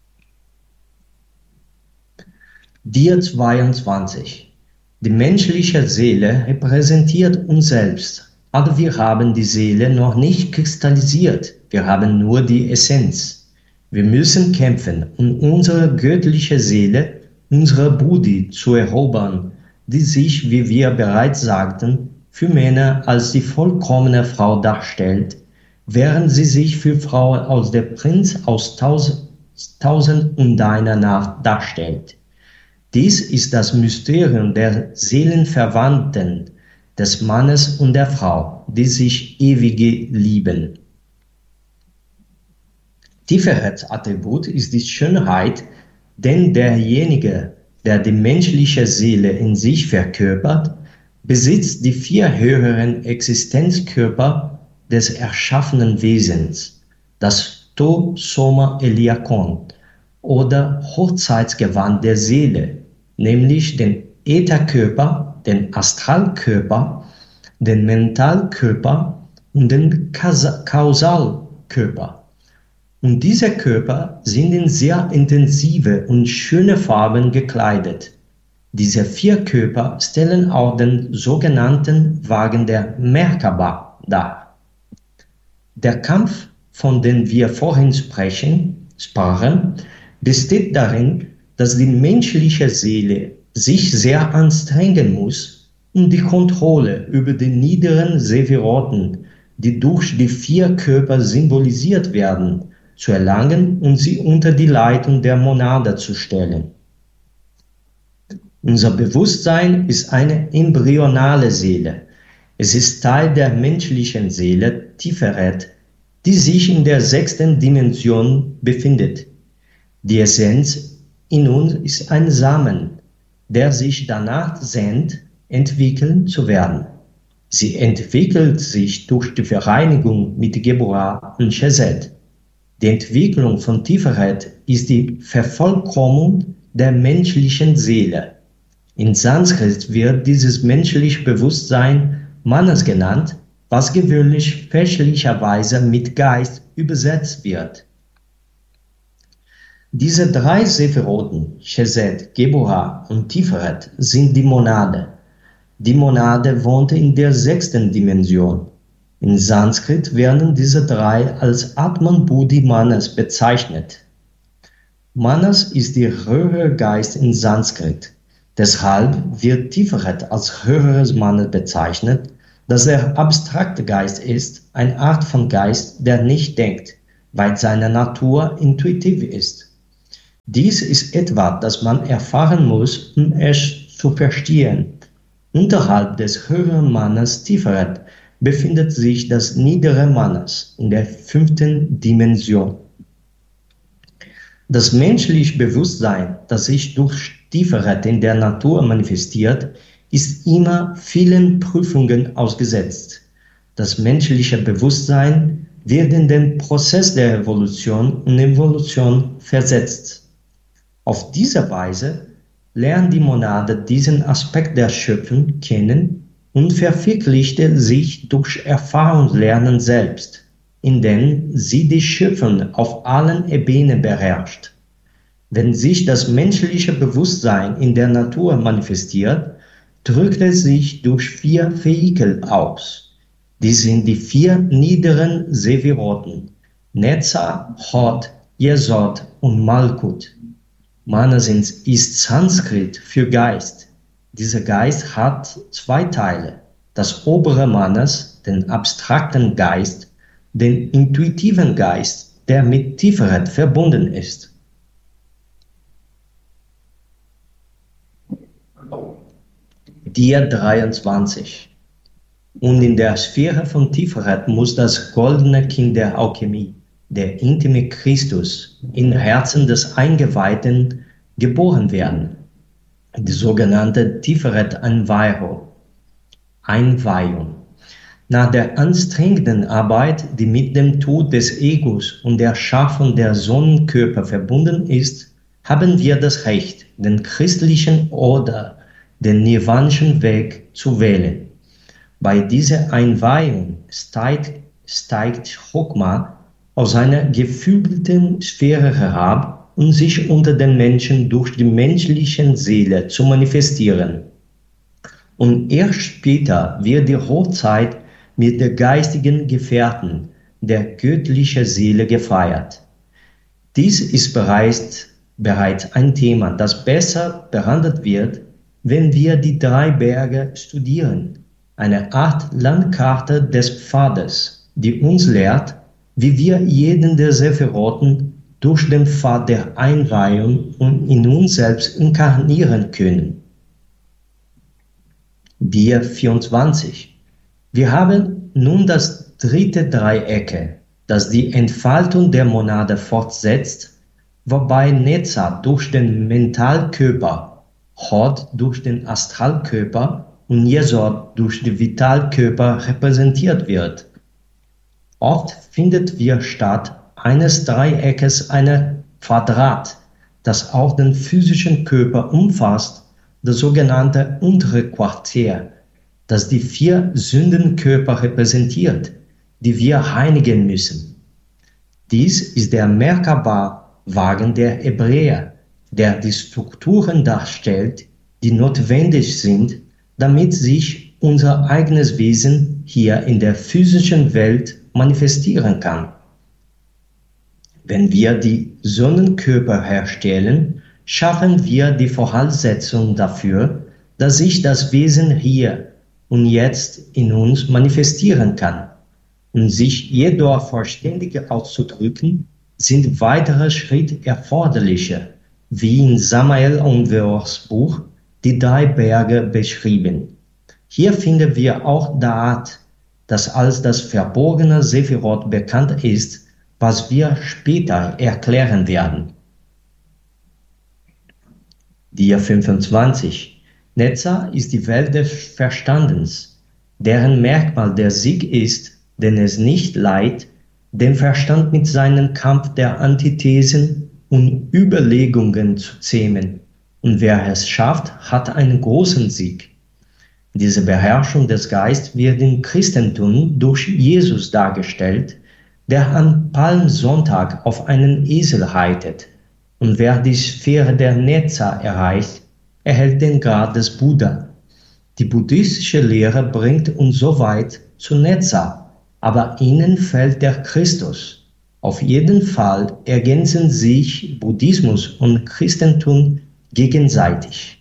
Dia 22. Die menschliche Seele repräsentiert uns selbst, aber wir haben die Seele noch nicht kristallisiert, wir haben nur die Essenz. Wir müssen kämpfen, um unsere göttliche Seele, unsere Buddhi zu erobern, die sich, wie wir bereits sagten, für Männer als die vollkommene Frau darstellt, während sie sich für Frauen als der Prinz aus Tausend und einer Nacht darstellt. Dies ist das Mysterium der Seelenverwandten, des Mannes und der Frau, die sich ewige lieben. Tieferes Attribut ist die Schönheit, denn derjenige, der die menschliche Seele in sich verkörpert, besitzt die 4 höheren Existenzkörper des erschaffenen Wesens, das To Soma Eliakon oder Hochzeitsgewand der Seele, nämlich den Ätherkörper, den Astralkörper, den Mentalkörper und den Kausalkörper. Und diese Körper sind in sehr intensive und schöne Farben gekleidet. Diese 4 Körper stellen auch den sogenannten Wagen der Merkaba dar. Der Kampf, von dem wir vorhin sprachen, besteht darin, dass die menschliche Seele sich sehr anstrengen muss, um die Kontrolle über die niederen Sephiroten, die durch die 4 Körper symbolisiert werden, zu erlangen und sie unter die Leitung der Monade zu stellen. Unser Bewusstsein ist eine embryonale Seele. Es ist Teil der menschlichen Seele, Tiferet, die sich in der 6. Dimension befindet. Die Essenz in uns ist ein Samen, der sich danach sehnt, entwickeln zu werden. Sie entwickelt sich durch die Vereinigung mit Geburah und Chesed. Die Entwicklung von Tiferet ist die Vervollkommnung der menschlichen Seele. In Sanskrit wird dieses menschliche Bewusstsein Manas genannt, was gewöhnlich fälschlicherweise mit Geist übersetzt wird. Diese 3 Sephiroten, Chesed, Geburah und Tiferet, sind die Monade. Die Monade wohnt in der 6. Dimension. In Sanskrit werden diese 3 als Atman Buddhi Manas bezeichnet. Manas ist der höhere Geist in Sanskrit. Deshalb wird Tiferet als höheres Manas bezeichnet, dass der abstrakte Geist ist, eine Art von Geist, der nicht denkt, weil seine Natur intuitiv ist. Dies ist etwas, das man erfahren muss, um es zu verstehen. Unterhalb des höheren Manas Tiferet befindet sich das niedere Manas in der 5. Dimension. Das menschliche Bewusstsein, das sich durch Tiferet in der Natur manifestiert, ist immer vielen Prüfungen ausgesetzt. Das menschliche Bewusstsein wird in den Prozess der Evolution und Evolution versetzt. Auf diese Weise lernt die Monade diesen Aspekt der Schöpfung kennen und verwirklichte sich durch Erfahrungslernen selbst, indem sie die Schöpfung auf allen Ebenen beherrscht. Wenn sich das menschliche Bewusstsein in der Natur manifestiert, drückt es sich durch 4 Vehikel aus. Dies sind die 4 niederen Sephiroten: Netza, Hod, Yesod und Malkut. Manas ist Sanskrit für Geist. Dieser Geist hat 2 Teile: das obere Manas, den abstrakten Geist, den intuitiven Geist, der mit Tiferet verbunden ist. Dia 23. Und in der Sphäre von Tiferet muss das goldene Kind der Alchemie, der intime Christus, im Herzen des Eingeweihten geboren werden, die sogenannte Tiferet-Einweihung. Nach der anstrengenden Arbeit, die mit dem Tod des Egos und der Schaffung der Sonnenkörper verbunden ist, haben wir das Recht, den christlichen oder den nirvanischen Weg zu wählen. Bei dieser Einweihung steigt Chokma aus einer gefühlten Sphäre herab, um sich unter den Menschen durch die menschliche Seele zu manifestieren. Und erst später wird die Hochzeit mit der geistigen Gefährten, der göttlichen Seele, gefeiert. Dies ist bereits ein Thema, das besser behandelt wird, wenn wir die 3 Berge studieren, eine Art Landkarte des Pfades, die uns lehrt, wie wir jeden der Sephiroten durch den Pfad der Einweihung und in uns selbst inkarnieren können. Dia 24. Wir haben nun das 3. Dreiecke, das die Entfaltung der Monade fortsetzt, wobei Netza durch den Mentalkörper, Hod durch den Astralkörper und Yesod durch den Vitalkörper repräsentiert wird. Oft findet wir statt eines Dreieckes ein Quadrat, das auch den physischen Körper umfasst, das sogenannte untere Quartier, das die 4 Sündenkörper repräsentiert, die wir reinigen müssen. Dies ist der Merkaba-Wagen der Hebräer, der die Strukturen darstellt, die notwendig sind, damit sich unser eigenes Wesen hier in der physischen Welt manifestieren kann. Wenn wir die Sonnenkörper herstellen, schaffen wir die Voraussetzung dafür, dass sich das Wesen hier und jetzt in uns manifestieren kann. Um sich jedoch vollständig auszudrücken, sind weitere Schritte erforderlicher, wie in Samael Onweors Buch Die 3 Berge beschrieben. Hier finden wir auch Da'at, das als das verborgene Sephirot bekannt ist, was wir später erklären werden. Dia 25. Netza ist die Welt des Verstandens, deren Merkmal der Sieg ist, den es nicht leiht, den Verstand mit seinem Kampf der Antithesen und Überlegungen zu zähmen. Und wer es schafft, hat einen großen Sieg. Diese Beherrschung des Geistes wird im Christentum durch Jesus dargestellt, der an Palmsonntag auf einen Esel reitet. Und wer die Sphäre der Netza erreicht, erhält den Grad des Buddha. Die buddhistische Lehre bringt uns so weit zu Netza, aber ihnen fehlt der Christus. Auf jeden Fall ergänzen sich Buddhismus und Christentum gegenseitig.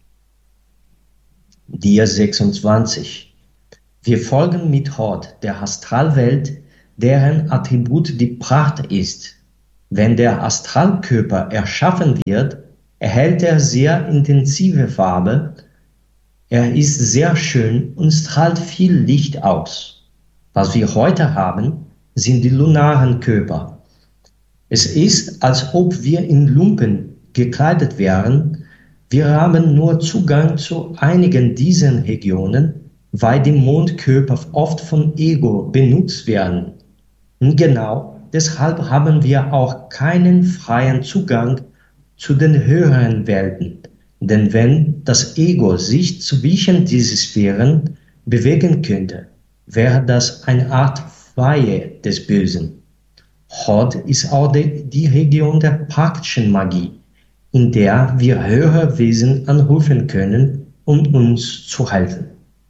Dia 26. Wir folgen mit Hod der Astralwelt, deren Attribut die Pracht ist. Wenn der Astralkörper erschaffen wird, erhält er sehr intensive Farbe. Er ist sehr schön und strahlt viel Licht aus. Was wir heute haben, sind die lunaren Körper. Es ist, als ob wir in Lumpen gekleidet wären, Wir haben nur Zugang zu einigen dieser Regionen, weil die Mondkörper oft von Ego benutzt werden. Und genau deshalb haben wir auch keinen freien Zugang zu den höheren Welten. Denn wenn das Ego sich zwischen diese Sphären bewegen könnte, wäre das eine Art Weihe des Bösen. Hod ist auch die Region der praktischen Magie, in der wir höhere Wesen anrufen können, um uns zu helfen.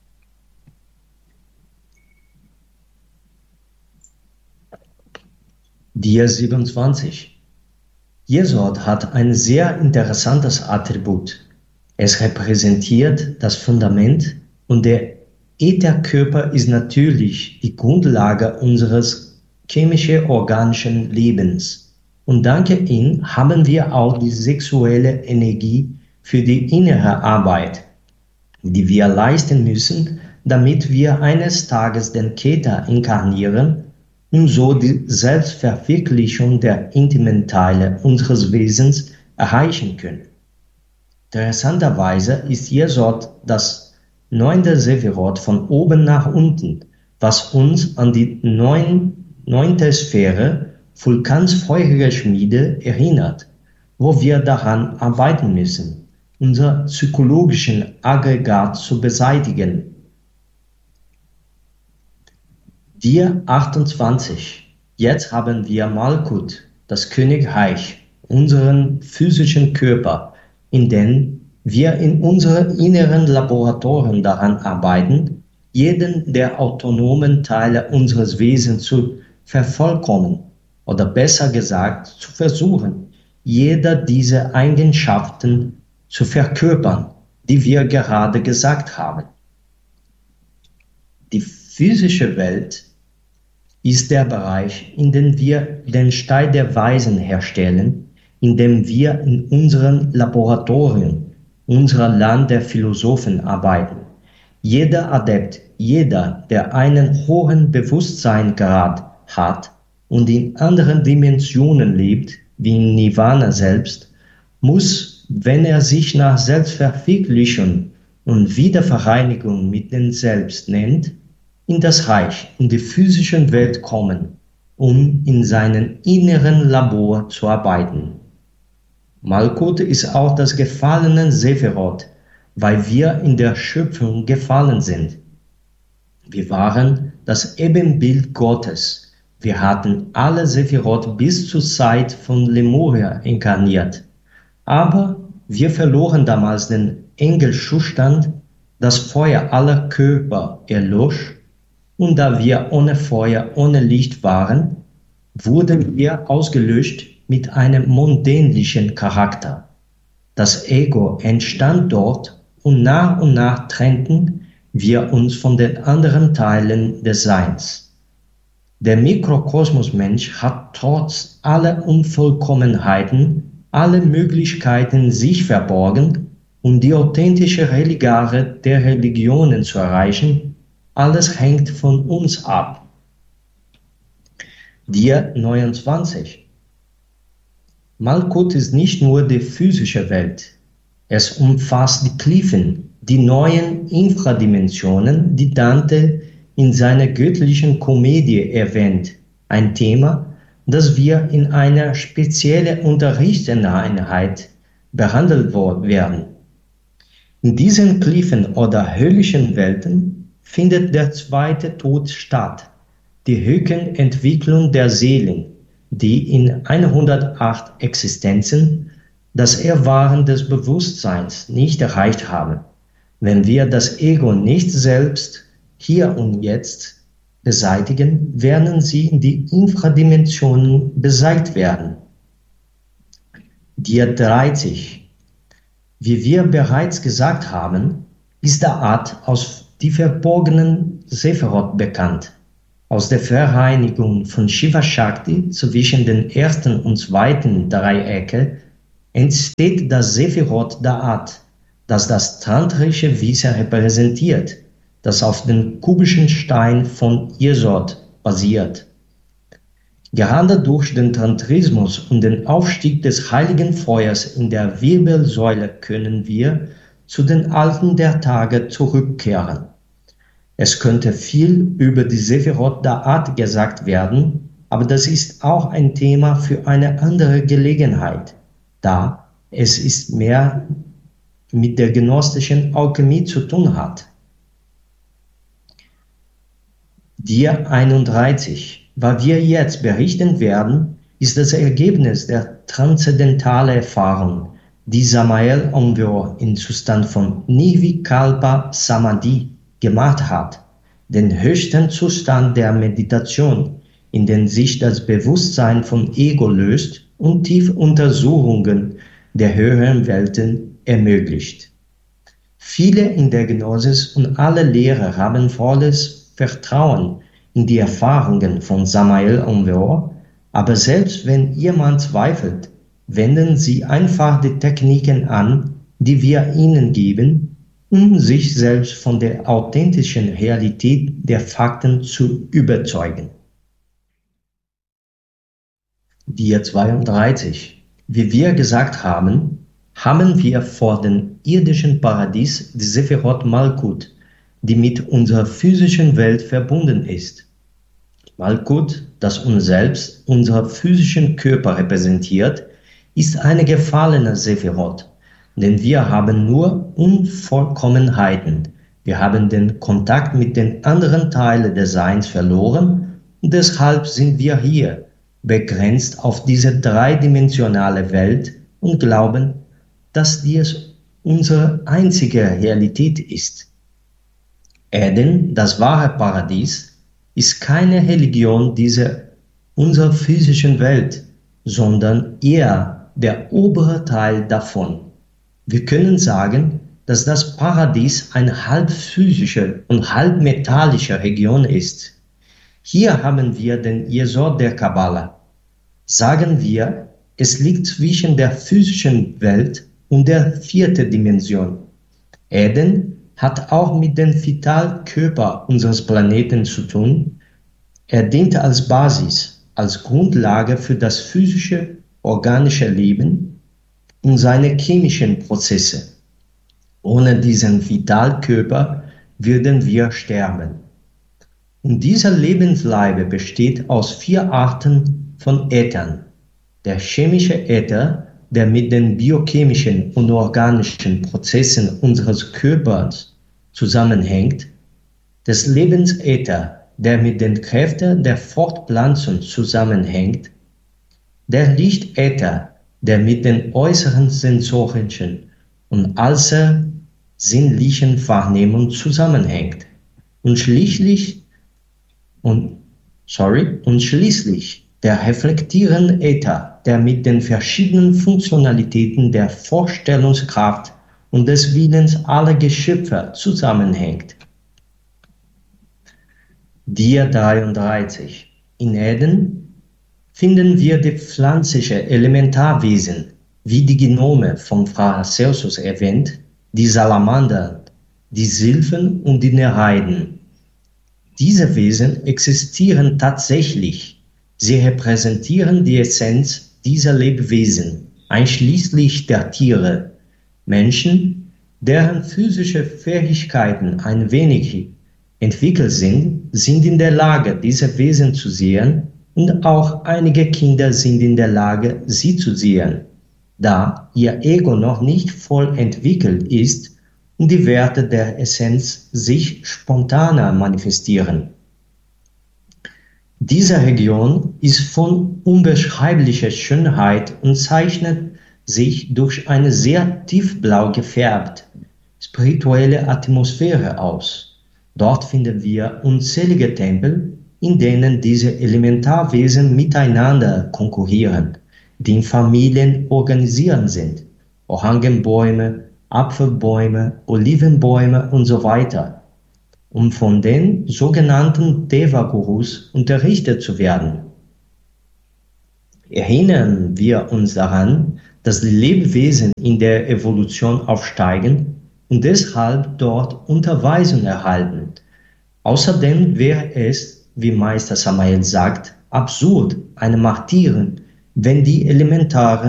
Dia 27. Jesod hat ein sehr interessantes Attribut. Es repräsentiert das Fundament und der Ätherkörper ist natürlich die Grundlage unseres chemisch-organischen Lebens. Und dank ihm haben wir auch die sexuelle Energie für die innere Arbeit, die wir leisten müssen, damit wir eines Tages den Keter inkarnieren und so die Selbstverwirklichung der intimen Teile unseres Wesens erreichen können. Interessanterweise ist Jesod das 9. Sephiroth von oben nach unten, was uns an die 9. Sphäre, Vulkans feurige Schmiede, erinnert, wo wir daran arbeiten müssen, unser psychologischen Aggregat zu beseitigen. Dia 28. Jetzt haben wir Malkut, das Königreich, unseren physischen Körper, in dem wir in unseren inneren Laboratorien daran arbeiten, jeden der autonomen Teile unseres Wesens zu vervollkommen, oder besser gesagt zu versuchen, jeder dieser Eigenschaften zu verkörpern, die wir gerade gesagt haben. Die physische Welt ist der Bereich, in dem wir den Stein der Weisen herstellen, in dem wir in unseren Laboratorien, unser Land der Philosophen arbeiten. Jeder Adept, jeder, der einen hohen Bewusstseinsgrad hat und in anderen Dimensionen lebt, wie in Nirvana selbst, muss, wenn er sich nach Selbstverwirklichung und Wiedervereinigung mit dem Selbst nennt, in das Reich, in die physische Welt kommen, um in seinem inneren Labor zu arbeiten. Malkut ist auch das gefallene Sephiroth, weil wir in der Schöpfung gefallen sind. Wir waren das Ebenbild Gottes. Wir hatten alle Sephiroth bis zur Zeit von Lemuria inkarniert. Aber wir verloren damals den Engelzustand, das Feuer aller Körper erlosch, und da wir ohne Feuer, ohne Licht waren, wurden wir ausgelöscht mit einem mondänlichen Charakter. Das Ego entstand dort und nach trennten wir uns von den anderen Teilen des Seins. Der Mikrokosmos-Mensch hat trotz aller Unvollkommenheiten alle Möglichkeiten sich verborgen, um die authentische Religare der Religionen zu erreichen. Alles hängt von uns ab. Dia 29. Malkut ist nicht nur die physische Welt. Es umfasst die Tiefen, die neuen Infradimensionen, die Dante in seiner göttlichen Komödie erwähnt. Ein Thema, das wir in einer speziellen Unterrichtseinheit behandelt werden. In diesen Tiefen oder höllischen Welten findet der zweite Tod statt, die Höhenentwicklung der Seelen, die in 108 Existenzen das Erwachen des Bewusstseins nicht erreicht haben. Wenn wir das Ego nicht selbst hier und jetzt beseitigen, werden sie in die Infradimensionen beseitigt werden. Dia 30. Wie wir bereits gesagt haben, ist der Art aus die verborgenen Sephiroth bekannt. Aus der Vereinigung von Shiva Shakti zwischen den ersten und zweiten Dreiecke entsteht das Sephiroth der Art, das das tantrische Wissen repräsentiert, das auf dem kubischen Stein von Jesod basiert. Gerade durch den Tantrismus und den Aufstieg des heiligen Feuers in der Wirbelsäule können wir zu den Alten der Tage zurückkehren. Es könnte viel über die Sephirot Da'at gesagt werden, aber das ist auch ein Thema für eine andere Gelegenheit, da es ist mehr mit der gnostischen Alchemie zu tun hat. Dir 31. Was wir jetzt berichten werden, ist das Ergebnis der transzendentalen Erfahrung, die Samael Aun im Zustand von Nirvikalpa Samadhi gemacht hat, den höchsten Zustand der Meditation, in dem sich das Bewusstsein vom Ego löst und tiefe Untersuchungen der höheren Welten ermöglicht. Viele in der Gnosis und alle Lehrer haben volles Vertrauen in die Erfahrungen von Samael Aun, aber selbst wenn jemand zweifelt, wenden sie einfach die Techniken an, die wir ihnen geben, um sich selbst von der authentischen Realität der Fakten zu überzeugen. Dia 32. Wie wir gesagt haben, haben wir vor dem irdischen Paradies die Sephirot Malkut, die mit unserer physischen Welt verbunden ist. Malkut, das uns selbst, unseren physischen Körper repräsentiert, ist eine gefallene Sephirot, denn wir haben nur Unvollkommenheiten. Wir haben den Kontakt mit den anderen Teilen des Seins verloren und deshalb sind wir hier, begrenzt auf diese dreidimensionale Welt und glauben, dass dies unsere einzige Realität ist. Eden, das wahre Paradies, ist keine Religion unserer physischen Welt, sondern eher der obere Teil davon. Wir können sagen, dass das Paradies eine halb physische und halb metallische Region ist. Hier haben wir den Jesod der Kabbala. Sagen wir, es liegt zwischen der physischen Welt und der vierten Dimension. Eden hat auch mit dem Vitalkörper unseres Planeten zu tun. Er dient als Basis, als Grundlage für das physische, organische Leben und seine chemischen Prozesse. Ohne diesen Vitalkörper würden wir sterben. Und dieser Lebensleibe besteht aus 4 Arten von Äthern. Der chemische Äther, der mit den biochemischen und organischen Prozessen unseres Körpers zusammenhängt, des Lebensäther, der mit den Kräften der Fortpflanzung zusammenhängt, der Lichtäther, der mit den äußeren sensorischen und sinnlichen Wahrnehmungen zusammenhängt, und schließlich der reflektierende Äther, der mit den verschiedenen Funktionalitäten der Vorstellungskraft und des Willens aller Geschöpfe zusammenhängt. Dia 33. In Eden finden wir die pflanzlichen Elementarwesen, wie die Gnome von Paracelsus erwähnt, die Salamandern, die Sylphen und die Nereiden. Diese Wesen existieren tatsächlich. Sie repräsentieren die Essenz dieser Lebewesen, einschließlich der Tiere. Menschen, deren physische Fähigkeiten ein wenig entwickelt sind in der Lage, diese Wesen zu sehen, und auch einige Kinder sind in der Lage, sie zu sehen, da ihr Ego noch nicht voll entwickelt ist und die Werte der Essenz sich spontaner manifestieren. Diese Region ist von unbeschreiblicher Schönheit und zeichnet sich durch eine sehr tiefblau gefärbte, spirituelle Atmosphäre aus. Dort finden wir unzählige Tempel, in denen diese Elementarwesen miteinander konkurrieren, die in Familien organisiert sind. Orangenbäume, Apfelbäume, Olivenbäume und so weiter, um von den sogenannten Deva-Gurus unterrichtet zu werden. Erinnern wir uns daran, dass die Lebewesen in der Evolution aufsteigen und deshalb dort Unterweisung erhalten. Außerdem wäre es, wie Meister Samael sagt, absurd, eine Martyrin, wenn die elementaren